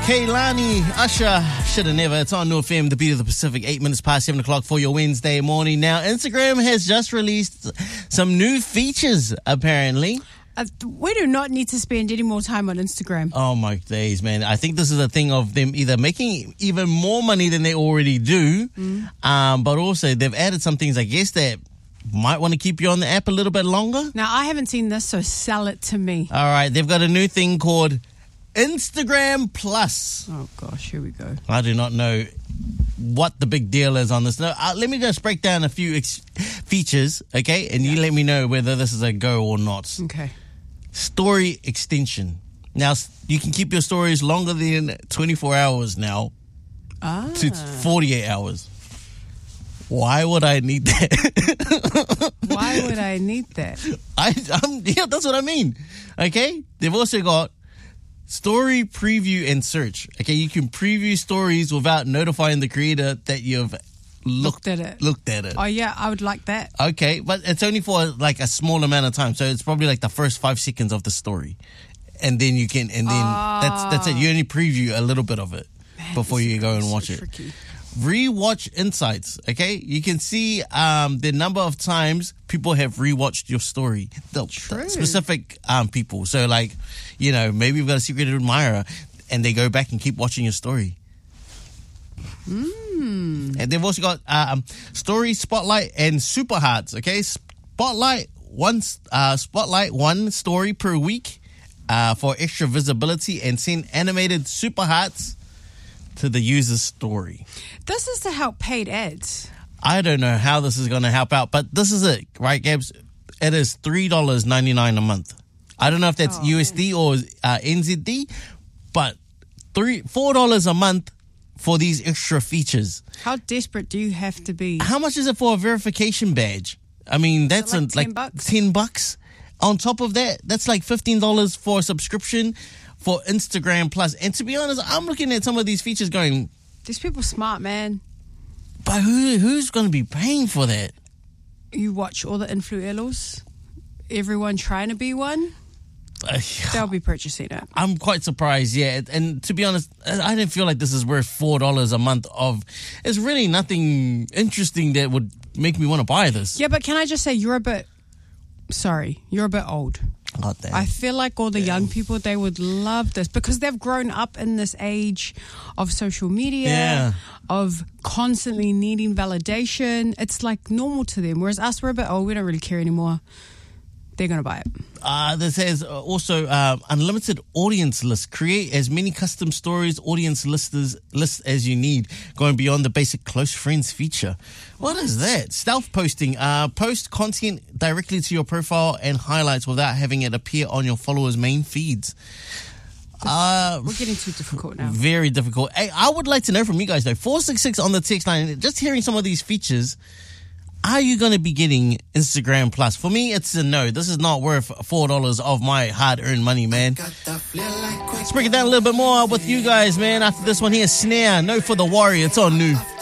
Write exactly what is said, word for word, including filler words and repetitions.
Kehlani, Usher, shoulda never. It's on New F M, the beat of the Pacific, eight minutes past seven o'clock for your Wednesday morning. Now, Instagram has just released some new features, apparently. Uh, we do not need to spend any more time on Instagram. Oh my days, man. I think this is a thing of them either making even more money than they already do, mm. um, but also they've added some things, I guess, that might want to keep you on the app a little bit longer. Now, I haven't seen this, so sell it to me. All right, they've got a new thing called Instagram Plus. Oh gosh, here we go. I do not know what the big deal is on this. No, uh, let me just break down a few ex- features, okay? And yeah. you let me know whether this is a go or not. Okay. Story extension. Now, you can keep your stories longer than twenty-four hours now ah. to forty-eight hours. Why would I need that? Why would I need that? I, I'm, yeah, that's what I mean. Okay? They've also got story preview and search. Okay, you can preview stories without notifying the creator that you've looked, looked at it. Looked at it. Oh yeah, I would like that. Okay, but it's only for like a small amount of time, so it's probably like the first five seconds of the story, and then you can, and then oh. that's that's it. You only preview a little bit of it Man, before you go and so watch tricky. it. Rewatch insights. Okay, you can see um, the number of times people have rewatched your story. The, the specific um, people. So, like, you know, maybe you've got a secret admirer, and they go back and keep watching your story. Mm. And they've also got um, story spotlight and super hearts. Okay, spotlight one, uh, spotlight one story per week uh, for extra visibility, and send animated super hearts to the user's story. This is to help paid ads. I don't know how this is going to help out, but this is it, right, Gabs? It is three dollars and ninety-nine cents a month. I don't know if that's oh, U S D man. or uh, N Z D, but three four dollars a month for these extra features. How desperate do you have to be? How much is it for a verification badge? I mean, that's like, a, ten like bucks? ten bucks. On top of that, that's like fifteen dollars for a subscription for Instagram Plus. And to be honest, I'm looking at some of these features going, these people smart, man. But who who's going to be paying for that? You watch all the influencers, everyone trying to be one, uh, they'll be purchasing it. I'm quite surprised, yeah. And to be honest, I didn't feel like this is worth four dollars a month of... It's really nothing interesting that would make me want to buy this. Yeah, but can I just say, you're a bit... Sorry, you're a bit old. Oh, damn. I feel like all the damn. young people, they would love this because they've grown up in this age of social media, yeah. of constantly needing validation. It's like normal to them. Whereas us, we're a bit old. We don't really care anymore. They're going to buy it. Uh, this has also uh, unlimited audience list. Create as many custom stories, audience listers, lists as you need, going beyond the basic close friends feature. What, what is that? Stealth posting. Uh, post content directly to your profile and highlights without having it appear on your followers' main feeds. Uh, We're getting too difficult now. Very difficult. Hey, I would like to know from you guys, though. four six six on the text line. Just hearing some of these features, are you going to be getting Instagram Plus? For me, it's a no. This is not worth four dollars of my hard-earned money, man. Let's break it down a little bit more with you guys, man. After this one here, Snare. No for the Warrior. It's on New.